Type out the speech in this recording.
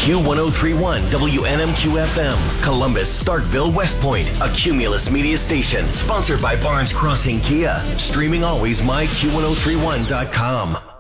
Q1031 WNMQ FM, Columbus, Starkville, West Point, a Cumulus Media station. Sponsored by Barnes Crossing Kia. Streaming always myQ1031.com.